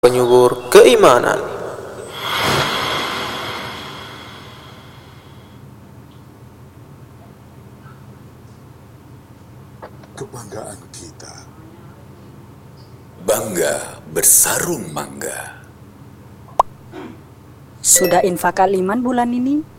Penyubur keimanan. Kebanggaan kita. Bangga bersarung mangga. Sudah infak Aliman bulan ini?